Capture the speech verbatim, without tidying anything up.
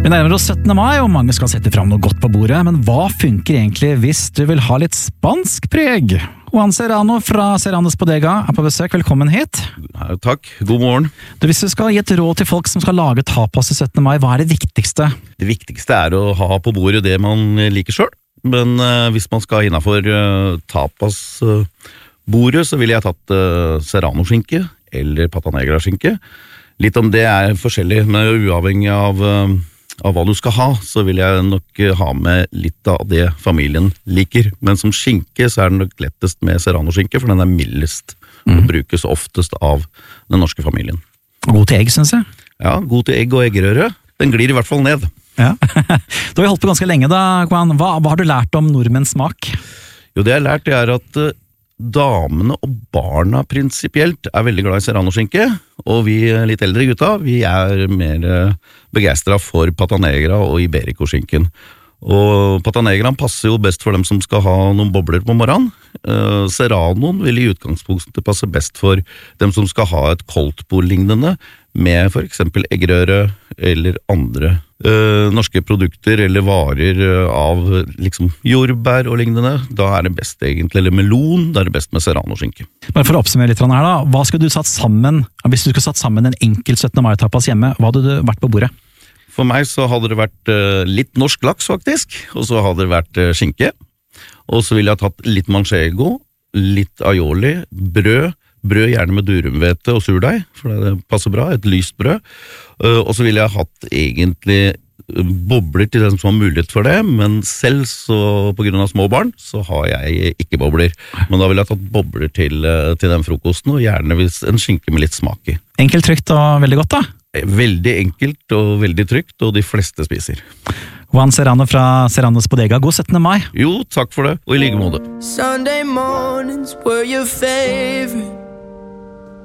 Vi nærmer oss syttende mai, og mange skal sette fram noe godt på bordet, men hva funker egentlig hvis du vil ha litt spansk preg? Juan Serrano fra Serranos Bodega er på besøk, velkommen hit. Ja, takk, god morgen. Du, hvis du skal gi et råd til folk som skal lage tapas til syttende mai, hva er det viktigste? Det viktigste er å ha på bordet det man liker selv, men uh, hvis man skal innenfor uh, tapas-bordet, uh, så ville jeg tatt uh, Serrano-skinke eller Pata Negra-skinke. Litt om det er forskjellig, men uavhengig av... Uh, av hva du skal ha, så vil jeg nok ha med litt av det familien liker. Men som skinke så er den nok lettest med Serrano-skinke, for den er mildest og mm. brukes oftest av den norske familien. God til egg, synes jeg. Ja, god til egg og eggerøre. Den glir i hvert fall ned. Ja. Du har holdt på ganske lenge da, Juan. Hva, hva har du lært om nordmenns smak? Jo, det jeg har lært er at uh, damene og barna prinsipielt er veldig glad i Serrano-skinke, og vi litt eldre gutta, vi er mer begeistret for Pata Negra og Iberico-skinken. Og Pata Negra passer jo best for dem som skal ha noen bobler på morgenen. Uh, Serranoen vil i utgangspunktet passe best for dem som skal ha et koldtbord-lignende, med for eksempel eggerøre eller andre uh, norske produkter eller varer uh, av liksom jordbær og lignende. Da er det best egentlig, eller melon, da er det best med Serrano-skinke. Bare for å oppsummere litt her da, hva skulle du satt sammen, hvis du skulle satt sammen en enkel syttende mai-tapas hjemme, hva hadde du vært på bordet? For meg så hadde det vært uh, litt norsk laks faktisk, og så hadde det vært uh, skinke, og så ville jeg tatt litt manchego, litt aioli, brød, brød gjerne med durumvete og surdeig, for det passer bra, et lyst brød, uh, og så ville jeg hatt egentlig bobler til den som har mulighet for det, men selv så på grunn av små barn, så har jeg ikke bobler. Men da ville jeg tatt bobler til, uh, til den frokosten, og gjerne hvis en skinke med litt smak i. Enkelt, trygt og veldig godt da? Veldig enkelt og veldig trygt, og de fleste spiser. Juan Serrano fra Serranos Bodega, god syttende mai. Jo, takk for det, og i like måte. Sunday mornings were your favorite.